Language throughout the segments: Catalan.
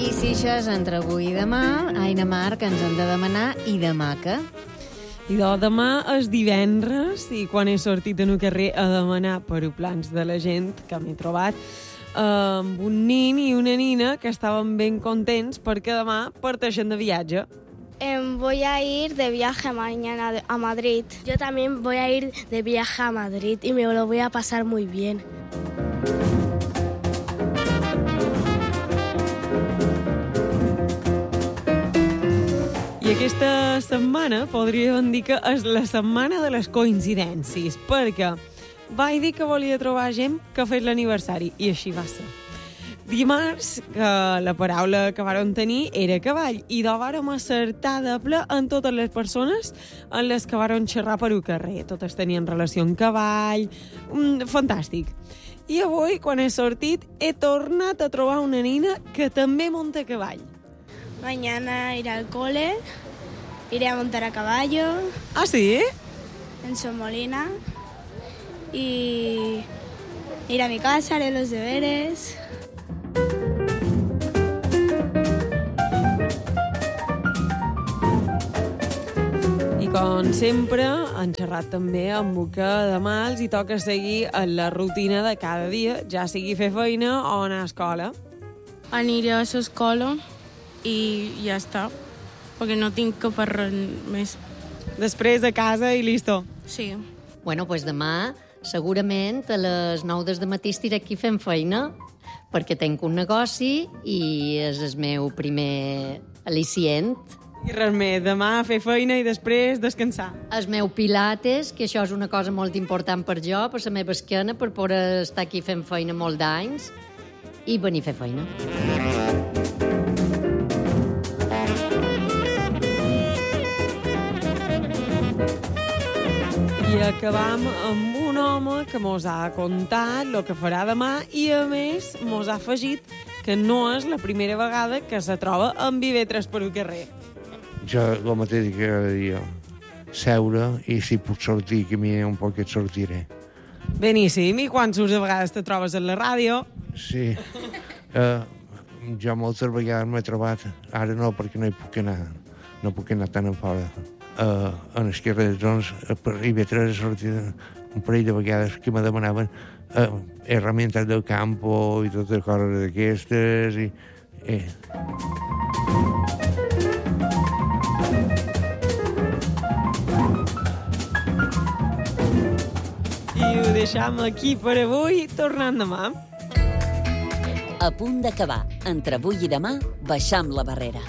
I si això és entre avui i demà, Aina Mar, que ens hem de demanar i demà què? I demà és divendres i quan he sortit en el carrer a demanar plans de la gent que m'he trobat amb un nin i una nina que estaven ben contents perquè demà parteixen de viatge. Voy a ir de viaje mañana a Madrid. Yo también voy a ir de viaje a Madrid y me lo voy a pasar muy bien. I aquesta setmana podríem dir que és la setmana de les coincidències, perquè vaig dir que volia trobar gent que fes l'aniversari, i així va ser. Dimarts, que la paraula que vàrem tenir era cavall, i vàrem acertar de ple en totes les persones en les que vàrem xerrar per un carrer. Totes tenien relació amb cavall, fantàstic. I avui, quan he sortit, he tornat a trobar una nina que també munta a cavall. Mañana iré al cole, iré a montar a caballo. Ah, sí? En Somolina. Y iré a mi casa, haré los deberes. I com sempre, han xerrat també amb el que demà els hi toca seguir en la rutina de cada dia, ja sigui fer feina o anar a escola. Aniré a l'escola i ja està, perquè no tinc que fer res més. Després a casa i listo. Sí. Bueno, doncs demà, segurament, a les 9 del matí estiré aquí fent feina, perquè tinc un negoci i és el meu primer al·licient. I res més, demà fer feina i després descansar. El meu pilates, que això és una cosa molt important per jo, per la meva esquena, per poder estar aquí fent feina molt d'anys i venir a fer feina. I acabam amb un home que mos ha contat el que farà demà i, a més, mos ha afegit que no és la primera vegada que se troba amb IB3 per un carrer. Jo el mateix que cada dia, seure i si puc sortir, que m'hi un poc et sortiré. Beníssim, i quants a vegades te trobes a la ràdio? Sí, jo moltes vegades m'he trobat, ara no perquè no hi puc anar, no puc anar tan a fora. En els carrers, doncs, per IB3 he sortit un parell de vegades que me demanaven herramientas del campo i totes coses d'aquestes i... I ho deixam aquí per avui, tornant demà. A punt d'acabar. Entre avui i demà, baixam la barrera.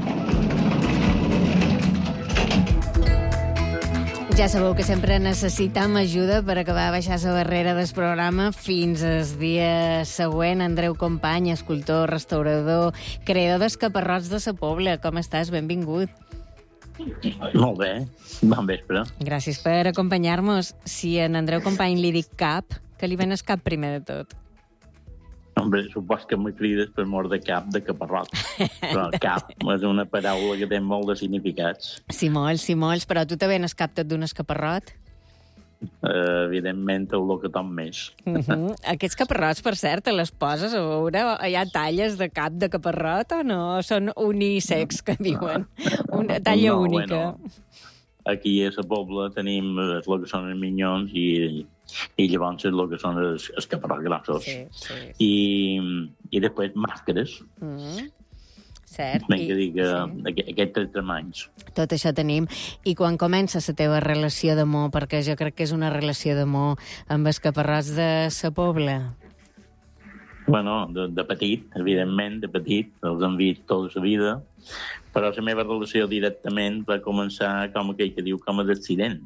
Ja sabeu que sempre necessitam ajuda per acabar de baixar la barrera del programa fins al dia següent. Andreu Company, escultor, restaurador, creador d'escaparrots de la Pobla. Com estàs? Benvingut. Molt bé, bon vespre. Gràcies per acompanyar-nos. Si a en Andreu Company li dic cap, que li ven el cap primer de tot? Hombre, supos que me crides per mort de cap de caparrot. Però cap és una paraula que té molt de significats. Sí, molts, però tu te ven el cap tot d'un escaparrot? Evidentment, el que tot més. Aquests caparrots, per cert, te les poses a veure? Hi ha talles de cap de caparrot o no? Són unisex, que diuen? Una talla única. Bueno, aquí a la Pobla tenim el que són els minyons i llavors el que són els caparrots grossos. Sí. I després màscares. Cert. Ben que dic aquests tremalls. Tot això tenim. I quan comença la teva relació d'amor? Perquè jo crec que és una relació d'amor amb els caparrots de la Pobla. Bueno, de petit, evidentment, de petit, els han vist tota la vida, però la meva relació directament va començar com aquell que diu com a d'accident.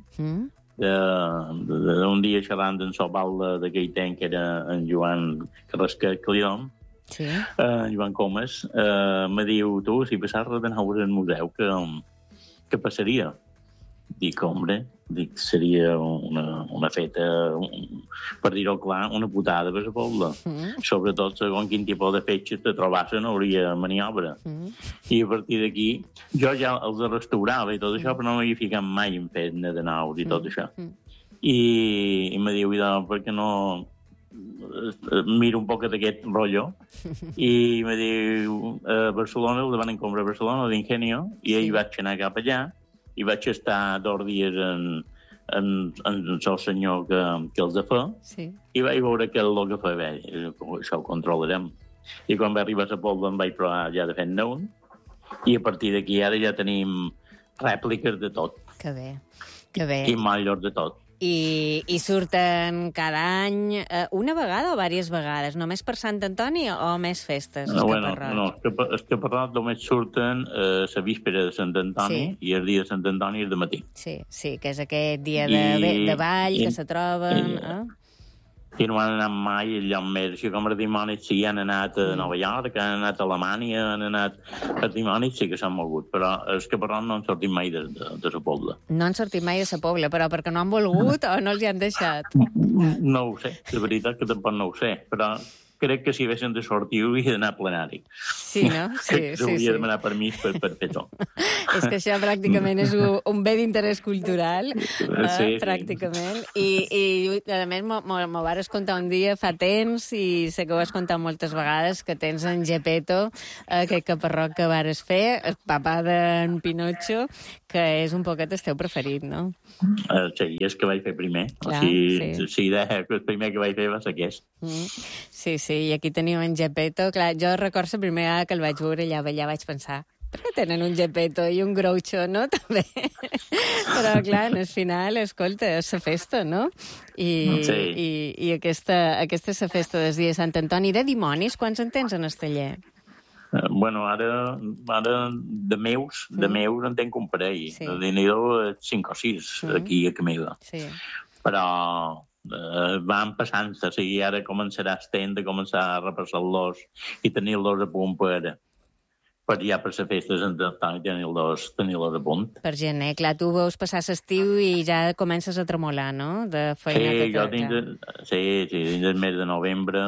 Un dia xerrant en Sobal d'aquell temps que era en Joan Carrasquer Cliom, sí. Joan Comas, me diu, tu, si passaràs de nou al museu, què passaria? Dic, hombre, seria una feta, per dir-ho clar, una putada per la Pobla. Sobretot, segons quin tipus de fetges te trobassin, no hauria maniobra. I a partir d'aquí, jo ja els restaurava i tot això, però no m'havia ficat mai en fer-ne de nous i tot això. I me diu, per què no miro un poc d'aquest rotllo i me diu a Barcelona, el van comprar a Barcelona, d'Ingenio, i ahir vaig anar cap allà i vaig estar 2 dies en el senyor que els fa i vaig veure que el que fa bé, això ho controlarem. I quan va arribar a la Pobla em vaig provar ja de fer-ne un i a partir d'aquí ara ja tenim rèpliques de tot. Que bé, que bé. I mallos de tot. I surten cada any una vegada o diverses vegades? Només per Sant Antoni o més festes, els caparrots? No, els caparrots només surten la víspera de Sant Antoni i el dia de Sant Antoni és de matí. Sí, que és aquest dia de ball que se troben... I no han anat mai allà més. Així com els dimonis sí han anat a Nova York, han anat a Alemanya, han anat... Els dimonis sí que s'han mogut, però els caparrots no han sortit mai de la Pobla. No han sortit mai de la Pobla, però perquè no han volgut o no els hi han deixat? No ho sé, de veritat que tampoc no ho sé, però crec que si haguessin de sortir hauria d'anar a plenari. Sí, no? Sí. Hauria de demanar permís per fer això. És que això pràcticament és un bé d'interès cultural, pràcticament. I a més, m'ho vares contar un dia fa temps, i sé que ho has contat moltes vegades, que tens en Gepetto, aquest caparrot que vares fer, el papà d'en Pinocho, que és un poquet el teu preferit, no? Sí, és que vaig fer primer. Clar, sí, el primer que vaig fer va ser aquest. Sí, i aquí tenim en Gepetto. Clar, jo recordo la primera vegada que el vaig veure allà vaig pensar, per què tenen un Gepetto i un Groucho, no? També. Però, clar, al final, escolta, és la festa, no? I aquesta és la festa del dia de Sant Antoni. De dimonis, quants en tens en el taller? Bueno, ara de meus en tenc un parell. De n'hi-do 5 o 6 aquí a Camila. Sí. Però van passant-se, o sigui, ara començarà de començar a repassar-los i tenir-los a punt per ja per la festa de Sant Antoni tenir-los a punt. Per gener, clar, tu veus passar l'estiu i ja comences a tremolar, no? De feina que dins del mes de novembre,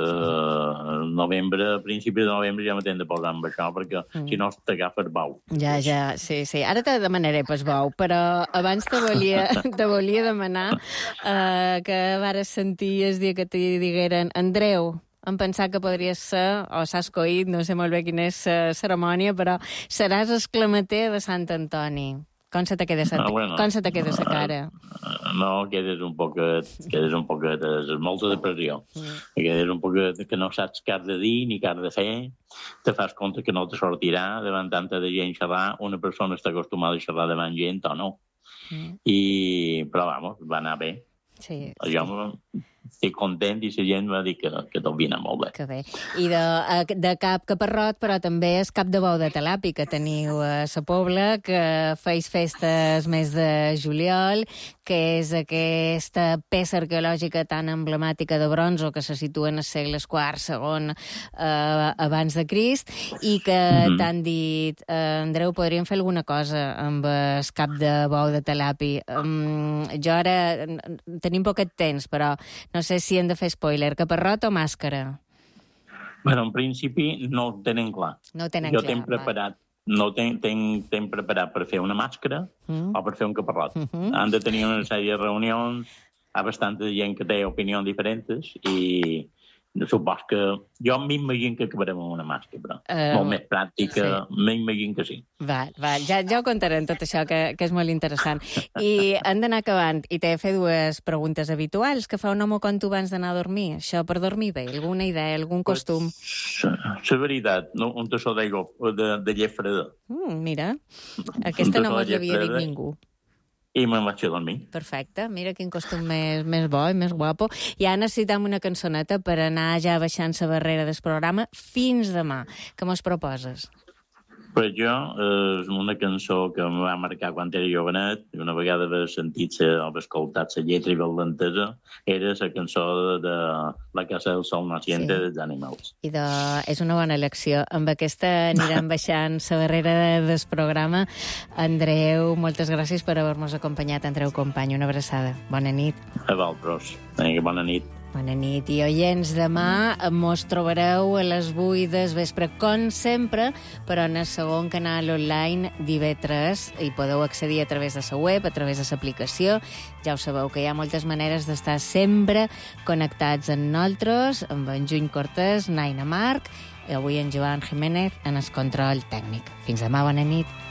a principi de novembre ja m'he de posar amb això, perquè si no t'agafa el bou. Ja, sí. Ara te demanaré pel bou, però abans te volia demanar que vares sentir el dia que t'hi digueren Andreu, em pensava que podria ser, o s'ha escollit, no sé molt bé quina és la cerimònia, però seràs el clamater de Sant Antoni. Com se te queda la cara? No, quedes un poquet, és molta depressió. Quedes un poquet que no saps què has de dir ni què has de fer, te fas compte que no te sortirà davant tanta de gent xerrar, una persona està acostumada a xerrar davant gent o no. Però, vamos, va anar bé. Sí. Jo estic content i la gent va dir que tot vina molt bé. Que bé. I de cap caparrot, però també és cap de bou de Talapi, que teniu a la Pobla, que feis festes mes de juliol, que és aquesta peça arqueològica tan emblemàtica de Bronzo que se situa en el segle IV, segon abans de Crist, i que t'han dit, Andreu, podríem fer alguna cosa amb el cap de bou de Talapi. Jo ara tenim poquet temps, però no sé si hem de fer spoiler. Caparrot o màscara? Bueno, en principi no ho tenen clar. No ho tenen clar. Jo tinc preparat. No tinc preparat per fer una màscara o per fer un caparrot. Han de tenir una sèrie de reunions, hi ha bastanta gent que té opinions diferents i supos que jo m'imagino que acabarem amb una màscara, però molt més pràctica, m'imagino que sí. Val, ja ho contarem tot això, que és molt interessant. I hem d'anar acabant, i t'he de fer 2 preguntes habituals que fa un home quan tu abans d'anar a dormir. Això per dormir bé, alguna idea, algun costum? La veritat, un tassó d'aigua de llet freda. Mira, aquesta no m'ho havia dit ningú. I me'n vaig a dormir. Perfecte, mira quin costum més bo i més guapo. Ja necessitem una cançoneta per anar ja baixant la barrera del programa. Fins demà. Què mos proposes? Per jo és una cançó que em va marcar quan era jovenet, i una vegada haver sentit o haver escoltat la lletra i l'entesa, era la cançó de La Casa del Sol Naciente dels Animals. I és una bona elecció. Amb aquesta anirem baixant la barrera del programa. Andreu, moltes gràcies per haver-nos acompanyat. Andreu Company, una abraçada. Bona nit. A vosaltres. Bona nit. Bona nit i oients, demà mos trobareu a les 8 del vespre, com sempre, però en el segon canal online d'IV3 hi podeu accedir a través de la web, a través de l'aplicació. Ja ho sabeu que hi ha moltes maneres d'estar sempre connectats amb nosaltres, amb en Juny Cortés, Naina Marc, i avui en Joan Jiménez en el control tècnic. Fins demà, bona nit.